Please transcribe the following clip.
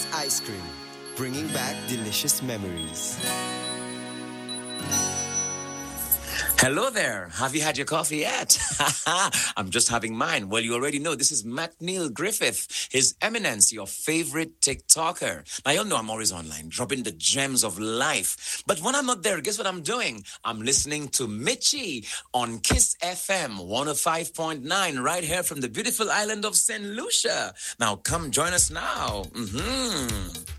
Kiss Ice Cream, bringing back delicious memories. Hello there. Have you had your coffee yet? I'm just having mine. Well, you already know this is McNeil Griffith, His Eminence, your favorite TikToker. Now, you'll know I'm always online, dropping the gems of life. But when I'm not there, guess what I'm doing? I'm listening to Mitchie on Kiss FM 105.9 right here from the beautiful island of St. Lucia. Now, come join us now.